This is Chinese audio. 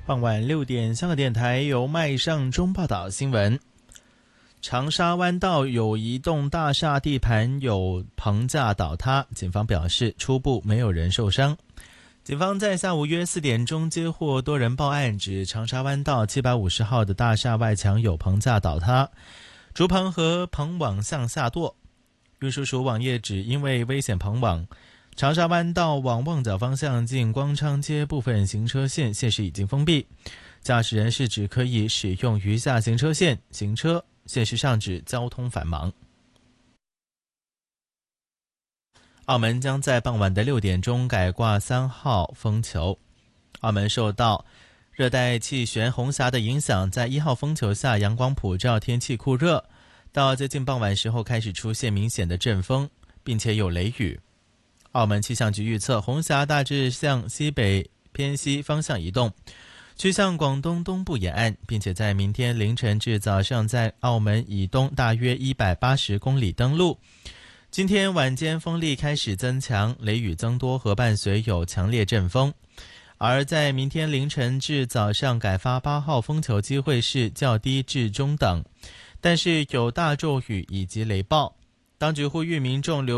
傍晚6点，香港电台由麦尚中报道新闻。长沙湾道有一栋大厦地盘有棚架倒塌，警方表示初步没有人受伤。警方在下午约4点钟接获多人报案，指长沙湾道750号的大厦外墙有棚架倒塌，竹棚和棚网向下堕。运输署网页指，因为危险棚网，长沙湾道往旺角方向近光昌街部分行车线现时已经封闭，驾驶人士只可以使用余下行车线行车，现时上指交通繁忙。澳门将在傍晚的6点钟改挂3号风球。澳门受到热带气旋红霞的影响，在1号风球下阳光普照，天气酷热，到接近傍晚时候开始出现明显的阵风，并且有雷雨。澳门气象局预测，红霞大致向西北偏西方向移动，趋向广东东部沿岸，并且在明天凌晨至早上在澳门以东大约180公里登陆。今天晚间风力开始增强，雷雨增多和伴随有强烈阵风。而在明天凌晨至早上改发8号风球机会是较低至中等，但是有大骤雨以及雷暴。当局呼吁民众留